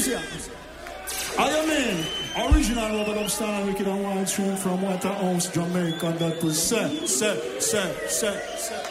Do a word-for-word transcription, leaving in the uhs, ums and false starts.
I mean, original over the star wicked and wild tune from Waterhouse, Jamaica. That was set, set, set, set, set.